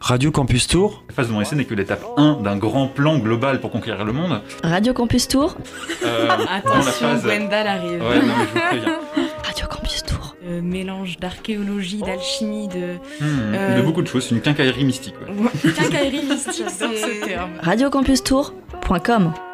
Radio Campus Tour. La phase de mon essai n'est que l'étape 1 d'un grand plan global pour conquérir le monde. Radio Campus Tour. Attention, Gwendal arrive. Ouais, non, mais je vous préviens. Radio Campus Tour. Mélange d'archéologie, d'alchimie, de beaucoup de choses, une quincaillerie mystique. Ouais. Quincaillerie mystique, j'adore ce terme. Radiocampustour.com